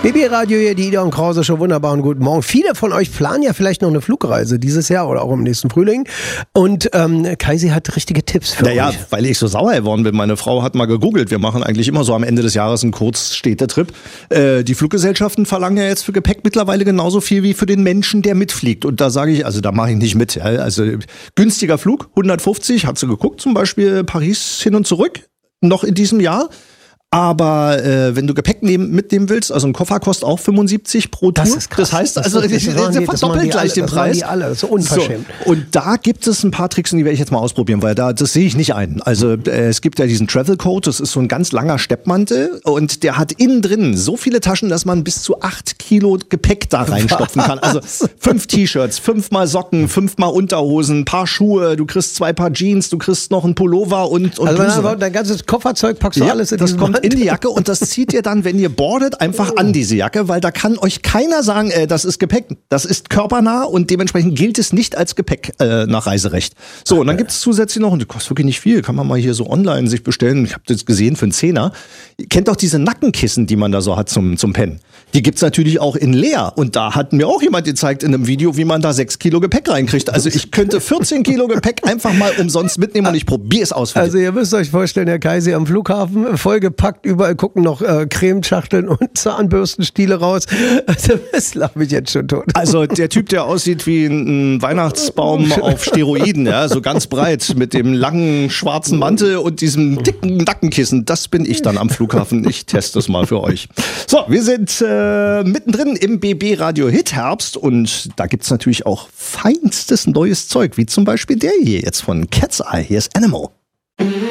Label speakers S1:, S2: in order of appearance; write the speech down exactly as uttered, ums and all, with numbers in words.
S1: B B-Radio hier, die Ida und Krause, schon wunderbaren guten Morgen. Viele von euch planen ja vielleicht noch eine Flugreise dieses Jahr oder auch im nächsten Frühling. Und ähm, Kaisi hat richtige Tipps für
S2: naja,
S1: euch.
S2: Naja, weil ich so sauer geworden bin. Meine Frau hat mal gegoogelt. Wir machen eigentlich immer so am Ende des Jahres einen Kurzstädtetrip. Äh, die Fluggesellschaften verlangen ja jetzt für Gepäck mittlerweile genauso viel wie für den Menschen, der mitfliegt. Und da sage ich, also da mache ich nicht mit. Ja. Also günstiger Flug, hundertfünfzig, hat sie geguckt, zum Beispiel Paris hin und zurück, noch in diesem Jahr. Aber äh, wenn du Gepäck nehmen, mitnehmen willst, also ein Koffer kostet auch fünfundsiebzig pro Tour.
S1: Das ist krass.
S2: Das heißt,
S1: das
S2: also
S1: das
S2: das
S1: die,
S2: verdoppelt gleich
S1: alle,
S2: den Preis.
S1: Die alle. Das ist unverschämt.
S2: So. Und da gibt es ein paar Tricks, und die werde ich jetzt mal ausprobieren, weil da das sehe ich nicht ein. Also äh, es gibt ja diesen Travel Coat, das ist so ein ganz langer Steppmantel und der hat innen drin so viele Taschen, dass man bis zu acht Kilo Gepäck da reinstopfen kann. Also fünf T-Shirts, fünfmal Socken, fünfmal Unterhosen, paar Schuhe, du kriegst zwei Paar Jeans, du kriegst noch einen Pullover und und
S1: also dein, dein ganzes Kofferzeug packst du
S2: ja,
S1: alles in
S2: das
S1: diesen
S2: kommt
S1: Mantel.
S2: in die Jacke und das zieht ihr dann, wenn ihr boardet, einfach oh. an diese Jacke, weil da kann euch keiner sagen, äh, das ist Gepäck. Das ist körpernah und dementsprechend gilt es nicht als Gepäck äh, nach Reiserecht. So, und dann gibt es zusätzlich noch, und das kostet wirklich nicht viel, kann man mal hier so online sich bestellen. Ich habe das gesehen für einen Zehner. Ihr kennt doch diese Nackenkissen, die man da so hat zum, zum Pennen. Die gibt's natürlich auch in leer. Und da hat mir auch jemand gezeigt in einem Video, wie man da sechs Kilo Gepäck reinkriegt. Also ich könnte vierzehn Kilo Gepäck einfach mal umsonst mitnehmen und ich probiere es aus. Für
S1: also ihr müsst euch vorstellen, Herr Kaisi am Flughafen, vollgepackt, überall gucken noch äh, Cremeschachteln und Zahnbürstenstiele raus. Also das lache mich jetzt schon tot.
S2: Also der Typ, der aussieht wie ein Weihnachtsbaum auf Steroiden, ja, so ganz breit, mit dem langen schwarzen Mantel und diesem dicken Nackenkissen, das bin ich dann am Flughafen. Ich teste es mal für euch. So, wir sind äh, mittendrin im B B-Radio Hit Herbst und da gibt's natürlich auch feinstes neues Zeug, wie zum Beispiel der hier jetzt von Cat's Eye. Hier ist Animal.